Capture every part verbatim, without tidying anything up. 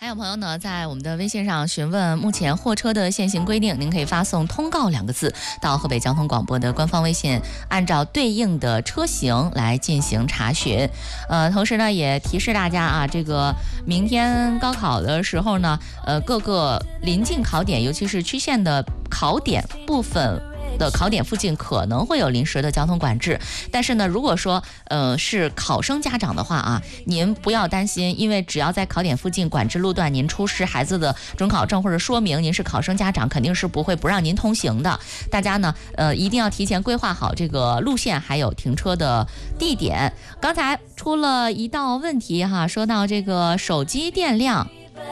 还有朋友呢，在我们的微信上询问目前货车的现行规定，您可以发送通告两个字到河北交通广播的官方微信，按照对应的车型来进行查询。呃，同时呢，也提示大家啊，这个明天高考的时候呢，呃，各个临近考点，尤其是区县的考点部分的考点附近可能会有临时的交通管制，但是呢，如果说呃是考生家长的话啊，您不要担心，因为只要在考点附近管制路段，您出示孩子的准考证或者说明您是考生家长，肯定是不会不让您通行的。大家呢，呃，一定要提前规划好这个路线，还有停车的地点。刚才出了一道问题哈，说到这个手机电量。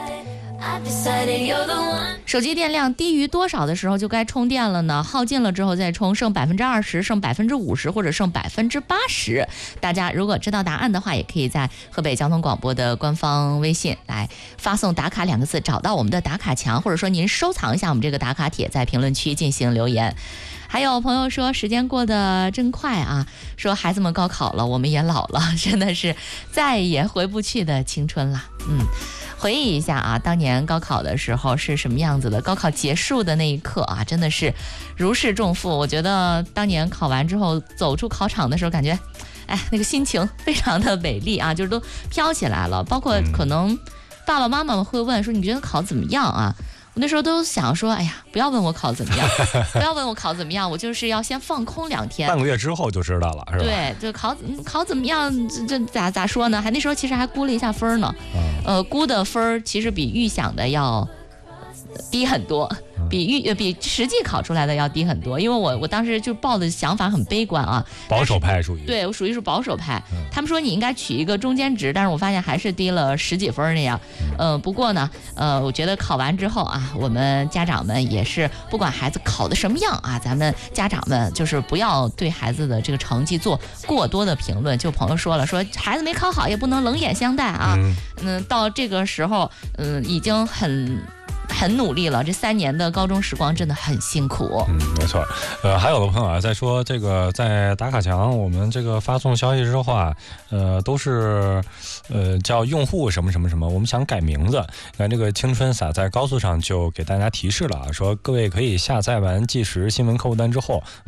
手机电量低于多少的时候就该充电了呢？耗尽了之后再充，剩百分之二十，剩百分之五十，或者剩百分之八十。大家如果知道答案的话，也可以在河北交通广播的官方微信来发送打卡两个字，找到我们的打卡墙，或者说您收藏一下我们这个打卡帖，在评论区进行留言。还有朋友说时间过得真快啊，说孩子们高考了，我们也老了，真的是再也回不去的青春了。嗯，回忆一下啊，当年高考的时候是什么样子的？高考结束的那一刻啊，真的是如释重负。我觉得当年考完之后走出考场的时候，感觉，哎，那个心情非常的美丽啊，就是都飘起来了。包括可能爸爸妈妈会问说，你觉得考怎么样啊？我那时候都想说，哎呀，不要问我考怎么样，不要问我考怎么样，我就是要先放空两天， 半个月之后就知道了，是吧？ 对，就考考怎么样，这这咋咋说呢？还那时候其实还估了一下分呢，嗯、呃，估的分其实比预想的要低很多。比预呃比实际考出来的要低很多，因为我我当时就抱的想法很悲观啊， 保守派属于， 对我属于是保守派、嗯。他们说你应该取一个中间值，但是我发现还是低了十几分那样。呃，不过呢，呃，我觉得考完之后啊，我们家长们也是不管孩子考的什么样啊，咱们家长们就是不要对孩子的这个成绩做过多的评论。就朋友说了，说孩子没考好也不能冷眼相待啊。嗯，嗯到这个时候，嗯，已经很。很努力了，这三年的高中时光真的很辛苦。 嗯，没错。呃，还有的朋友啊在说，这个在打卡墙我们这个发送消息之后啊，呃，都是呃叫用户什么什么什么，我们想改名字。那这个青春洒在高速上就给大家提示了啊，说各位可以下载完计时新闻客户端之后。